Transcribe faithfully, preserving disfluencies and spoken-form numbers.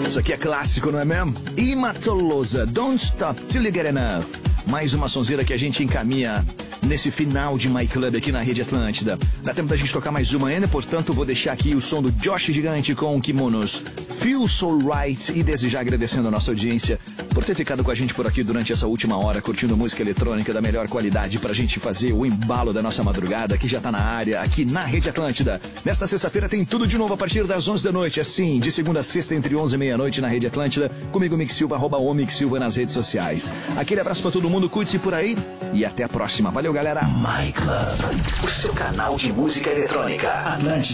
Isso aqui é clássico, não é mesmo? Ima Tolosa, Don't Stop Till You Get Enough. Mais uma sonzeira que a gente encaminha nesse final de My Club aqui na Rede Atlântida. Dá tempo da gente tocar mais uma ainda, portanto vou deixar aqui o som do Josh Gigante com Kimonos, Feel So Right, e desde já agradecendo a nossa audiência por ter ficado com a gente por aqui durante essa última hora, curtindo música eletrônica da melhor qualidade pra gente fazer o embalo da nossa madrugada, que já tá na área, aqui na Rede Atlântida. Nesta sexta-feira tem tudo de novo a partir das onze da noite, assim, de segunda a sexta entre onze e meia-noite na Rede Atlântida, comigo Mix Silva, arroba o Mix Silva nas redes sociais. Aquele abraço pra todo mundo, cuide-se por aí e até a próxima. Valeu, galera. My Club, o seu canal de música eletrônica. Atlântida.